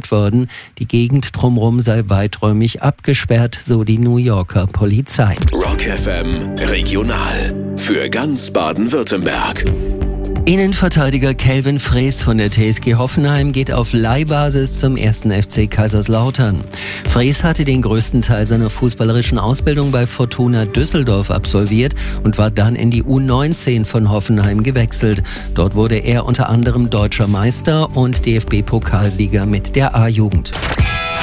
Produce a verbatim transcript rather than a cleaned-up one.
verfolgt worden. Die Gegend drumherum sei weiträumig abgesperrt, so die New Yorker Polizei. Rock F M Regional für ganz Baden-Württemberg. Innenverteidiger Kelvin Frees von der T S G Hoffenheim geht auf Leihbasis zum ersten F C Kaiserslautern. Frees hatte den größten Teil seiner fußballerischen Ausbildung bei Fortuna Düsseldorf absolviert und war dann in die U neunzehn von Hoffenheim gewechselt. Dort wurde er unter anderem deutscher Meister und D F B-Pokalsieger mit der A-Jugend.